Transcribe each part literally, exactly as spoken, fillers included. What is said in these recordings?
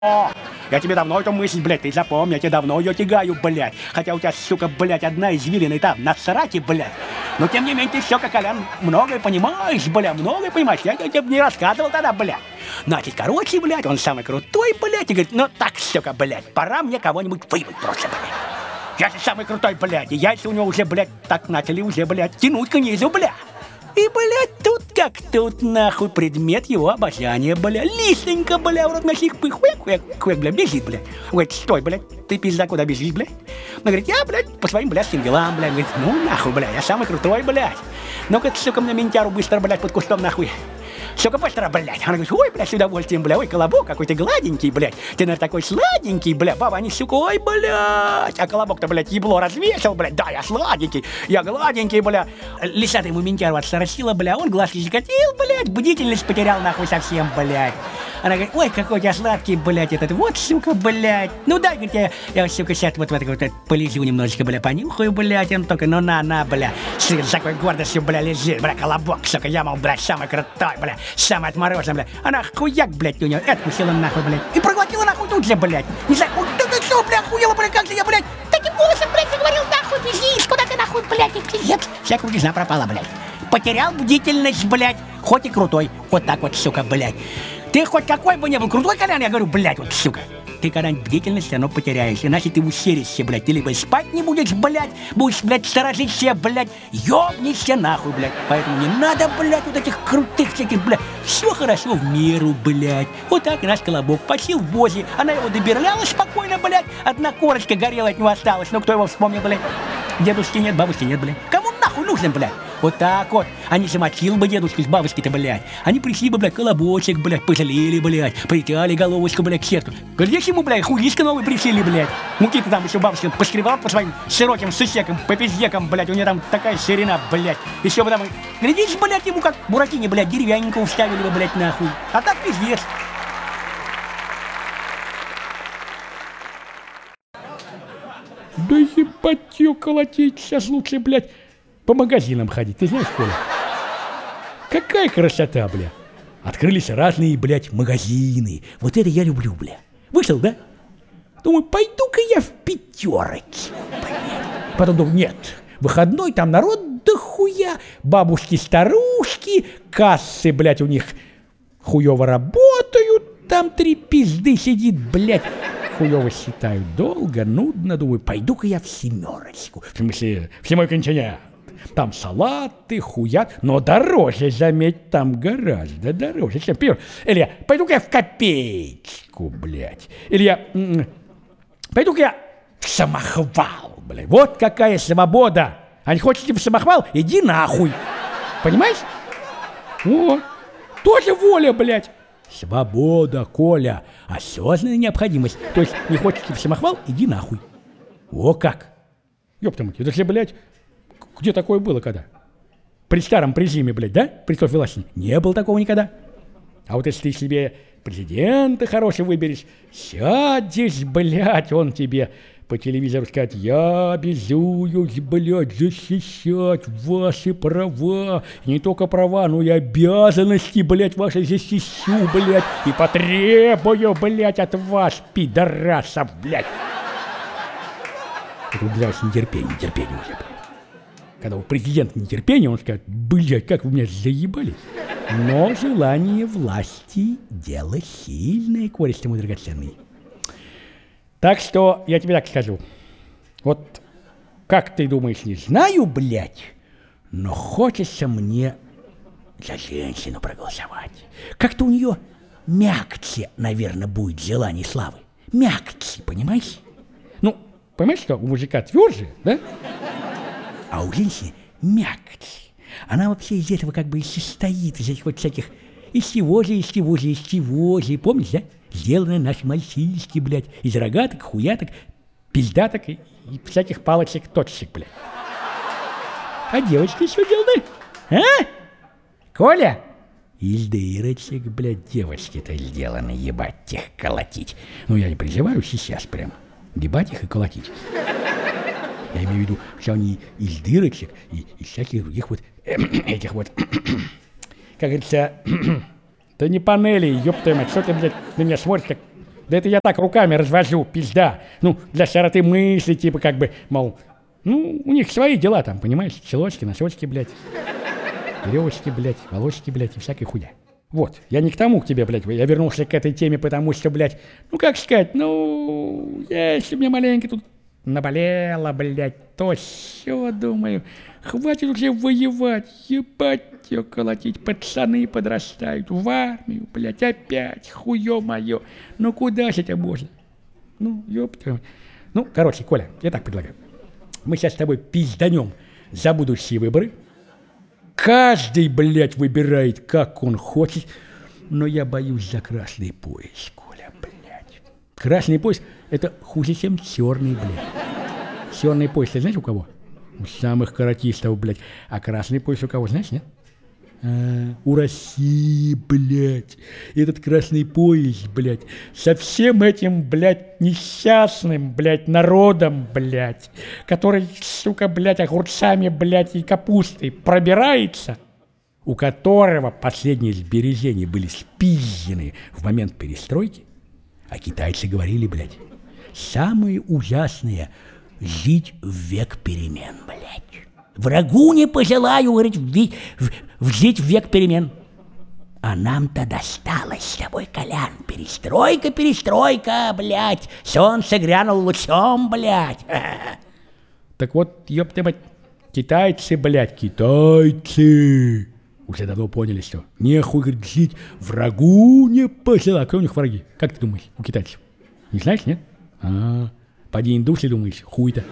Я тебе давно эту мысль, блядь, ты запомни, я тебе давно ее тягаю, блядь. Хотя у тебя, сука, блядь, одна извилина и там, на сраке, блядь. Но тем не менее, ты все, как Колян, многое понимаешь, бля, многое понимаешь. Я, я тебе не рассказывал тогда, блядь. Значит, короче, блядь, он самый крутой, блядь, и говорит, ну так, сука, блядь, пора мне кого-нибудь выбить просто, блядь. Я же самый крутой, блядь, и яйца у него уже, блядь, так начали уже, блядь, тянуть к низу, блядь. И, блядь, тут как тут, нахуй, предмет его обожания, бля. Лисенько, бля, в рот носик, хуяк, хуяк, хуяк, бля, бежит, бля. Он говорит, стой, блядь, ты, пизда, куда бежишь, блядь? Он говорит, я, блядь, по своим блядским делам, блядь. Говорит, ну, нахуй, блядь, я самый крутой, блядь. Ну-ка, сука, мне ментяру быстро, блядь, под кустом, нахуй. Сука, быстро, блядь. Она говорит, ой, блядь, с удовольствием, бля, ой, колобок, какой ты гладенький, блядь. Ты, наверное, такой сладенький, бля. Баба, они, сука, ой, блядь. А колобок-то, блядь, ебло развесил, блядь. Да, я сладенький, я гладенький, бля. Лиса-то ему ментяру отсоросила, бля. Он глазки закатил, блядь. Бдительность потерял, нахуй, совсем, блядь. Она говорит, ой, какой у тебя сладкий, блядь, этот. Вот, сука, блядь. Ну, дай, говорит, я, я сука, сейчас вот в это вот полежу немножечко, бля, понюхаю, блядь. Он только, ну, на, на, бля. С такой гордостью, бля, лежит, бля, колобок, сука. Я, мол, блядь, самый крутой, бля. Самый отмороженный, блядь. Она хуяк, блядь, у нее откусила нахуй, блядь. И проглотила нахуй тут же, блядь. Не знаю, вот ты что, блядь, хуела, блядь, как же я, блядь. Таким голосом, блядь, заговорил, нахуй, бежишь, куда ты, нахуй, блядь, нет. Вся крутизна пропала, блядь. Потерял бдительность, блядь, хоть и крутой. Вот так вот, сука, блядь. Ты хоть какой бы ни был крутой, Колян, я говорю, блядь, вот, сука. Ты когда-нибудь бдительность все равно потеряешь. Иначе ты усеришься, блядь. Ты либо спать не будешь, блядь, будешь, блядь, сторожиться, блядь, ёбнешься нахуй, блядь. Поэтому не надо, блядь, вот этих крутых всяких, блядь. Все хорошо в меру, блядь. Вот так и наш колобок посил в возе. Она его добирляла спокойно, блядь. Одна корочка горела от него осталась. Ну кто его вспомнил, блядь? Дедушки нет, бабушки нет, блядь. Кому нахуй нужен, блядь? Вот так вот. Они замочил бы дедушку с бабушкой-то, блядь. Они пришли бы, блядь, колобочек, блядь, пожалели, блядь. Притяли головочку, блядь, к сердцу. Глядишь ему, блядь, хуишка новый пришили, блядь. Муки-то там еще бабушка поскребала по своим широким сусекам, по пиздекам, блядь. У нее там такая ширина, блядь. Еще бы там, глядишь, блядь, ему как Буратине, блядь, деревянненького вставили бы, блядь, нахуй. А так пиздец. Да ебать ее колотить, сейчас лучше, блядь, по магазинам ходить, ты знаешь, Коля? Какая красота, бля. Открылись разные, блядь, магазины. Вот это я люблю, бля. Вышел, да? Думаю, пойду-ка я в пятерочку, блядь. Потом думаю, нет, выходной, там народ да хуя. Бабушки-старушки, кассы, блядь, у них хуёво работают. Там три пизды сидит, блядь. Хуёво считаю, долго, нудно, думаю, пойду-ка я в семерочку. В смысле, в седьмой континент. Там салаты, хуят, но дороже, заметь, там гораздо дороже, чем пиво. Или я, пойду-ка я в копеечку, блядь. Или я, пойду-ка я в самохвал, блядь. Вот какая свобода. А не хочете в самохвал? Иди нахуй. Понимаешь? О, тоже воля, блядь. Свобода, Коля, осознанная необходимость. То есть не хочете в самохвал? Иди нахуй. О как. Ёпта мать, это же, блядь, где такое было когда? При старом режиме, блядь, да? При власти. Не было такого никогда. А вот если ты себе президента хорошего выберешь, сядешь, блядь, он тебе по телевизору скажет, я обязуюсь, блядь, защищать ваши права. Не только права, но и обязанности, блядь, ваши защищу, блядь. И потребую, блядь, от вас, пидорасов, блядь. Это, блядь, нетерпение, нетерпение уже, блядь. Когда у президента нетерпение, он скажет, блядь, как вы меня заебали. Но желание власти – дело сильное, користь ему драгоценный. Так что я тебе так скажу. Вот как ты думаешь, не знаю, блядь, но хочется мне за женщину проголосовать. Как-то у нее мягче, наверное, будет желание славы. Мягче, понимаешь? Ну, понимаешь, что у мужика тверже, да? А у женщины мягче. Она вообще из этого как бы и состоит, из этих вот всяких из чего же, из чего же, из чего же. Помнишь, да? Сделаны наши мальчишки, блядь, из рогаток, хуяток, пиздаток и, и всяких палочек, точек, блядь. А девочки что деланы? А? Коля? Из дырочек, блядь, девочки-то сделаны, ебать их колотить. Ну, я не призываю сейчас прям ебать их и колотить. Я имею в виду, что они из дырочек и из всяких других вот этих вот, как говорится, да не панели, ёб твою мать, что ты, блядь, на меня смотришь, как Да это я так руками развожу, пизда. Ну, для широты мысли, типа, как бы, мол, ну, у них свои дела там, понимаешь? Челочки, носочки, блядь. Веревочки, блядь, волосики, блядь, и всякая хуйня. Вот, я не к тому к тебе, блядь, я вернулся к этой теме, потому что, блядь, ну, как сказать, ну, если мне маленько тут наболело, блядь, то все, думаю, хватит уже воевать, ебать ее колотить, пацаны подрастают в армию, блядь, опять, хуё моё, ну, куда же это можно? Ну, ёпта. Ну, короче, Коля, я так предлагаю, мы сейчас с тобой пизданем за будущие выборы. Каждый, блядь, выбирает, как он хочет, но я боюсь за красный пояс, Коля, блядь. Красный пояс – это хуже, чем черный, блядь. Черный пояс, ты знаешь, у кого? У самых каратистов, блядь. А красный пояс у кого, знаешь, нет? А, у России, блядь. Этот красный пояс, блядь, со всем этим, блядь, несчастным, блядь, народом, блядь, который, сука, блядь, огурцами, блядь, и капустой пробирается, у которого последние сбережения были спизжены в момент перестройки, а китайцы говорили, блядь, самое ужасное – жить в век перемен, блядь. Врагу не пожелаю, говорит, в, в, в жить в век перемен. А нам-то досталось с тобой, Колян. Перестройка, перестройка, блядь. Солнце грянул лучом, блядь. Так вот, ёпта мать, китайцы, блядь, китайцы уже давно поняли, что нехуй, говорит, жить, врагу не пожелаю. Кто у них враги? Как ты думаешь, у китайцев? Не знаешь, нет? А, поди индусы, думаешь, хуй-то.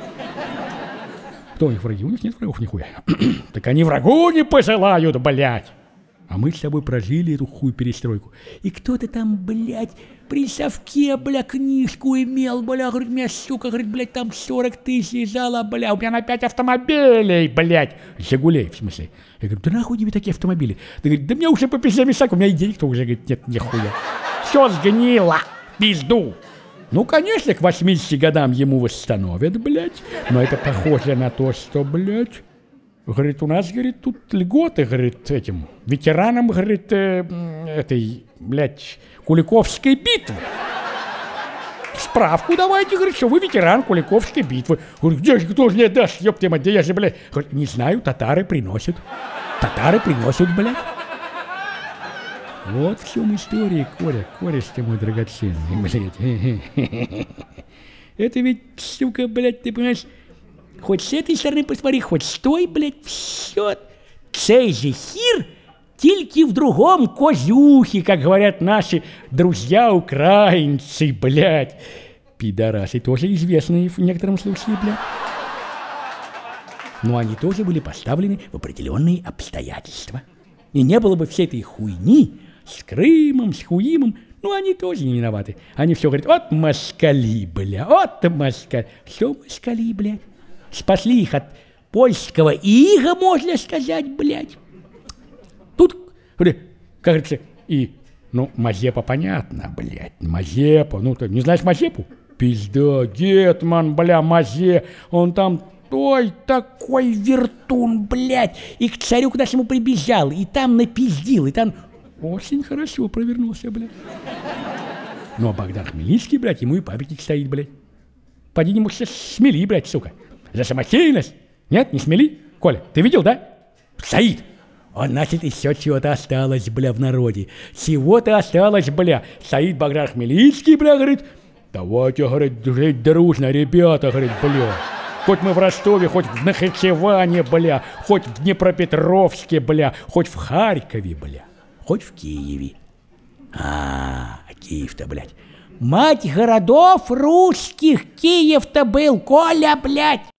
Кто у них враги? У них нет врагов нихуя. Так они врагу не пожелают, блядь. А мы с тобой прожили эту хуй перестройку. И кто-то там, блядь, при совке, бля, книжку имел, бля, говорит, меня, сука, говорит, блядь, там сорок тысяч лежало, бля, у меня на пять автомобилей, блядь. Жигулей, в смысле. Я говорю, да нахуй тебе такие автомобили? Ты говорит, да мне уже по пизде мешак, у меня и денег-то уже, говорит, нет, нихуя. Все сгнило, пизду. Ну, конечно, к восьмидесяти годам ему восстановят, блядь, но это похоже на то, что, блядь, говорит, у нас, говорит, тут льготы, говорит, этим ветеранам, говорит, э, этой, блядь, Куликовской битвы. Справку давайте, говорит, что вы ветеран Куликовской битвы. Говорит, где же, кто же мне даст, ёпта мать, где я же, блядь. Говорит, не знаю, татары приносят. Татары приносят, блядь. Вот в чем история, Коля, кореш ты мой драгоценный, блядь. Это ведь, сука, блядь, ты понимаешь, хоть с этой стороны посмотри, хоть с той, блядь, все. Цей же хір, тільки в другом козюхе, как говорят наши друзья-украинцы, блядь. Пидорасы тоже известные в некотором случае, блядь. Но они тоже были поставлены в определенные обстоятельства. И не было бы всей этой хуйни с Крымом, с Хуимом, ну, они тоже не виноваты. Они все говорят, вот москали, бля, вот москали. Все москали, блядь. Спасли их от польского ига, можно сказать, блядь. Тут, как говорится, и, ну, Мазепа понятно, блядь, Мазепа, ну, ты не знаешь Мазепу? Пизда, Гетман, бля, Мазе, он там ой, такой вертун, блядь, и к царю к нашему прибежал, и там напиздил, и там очень хорошо провернулся, блядь. Ну, а Богдан Хмельницкий, блядь, ему и памятник стоит, блядь. Поди ему смели, блядь, сука. За самостоятельность? Нет, не смели? Коля, ты видел, да? Стоит. Он, значит, еще чего-то осталось, бля, в народе. Чего-то осталось, бля. Стоит Богдан Хмельницкий, бля, говорит, давайте, говорит, жить дружно, ребята, говорит, бля. Хоть мы в Ростове, хоть в Нахичеване, бля, хоть в Днепропетровске, бля, хоть в Харькове, бля, хоть в Киеве. А, Киев-то, блядь. Мать городов русских, Киев-то был, Коля, блядь.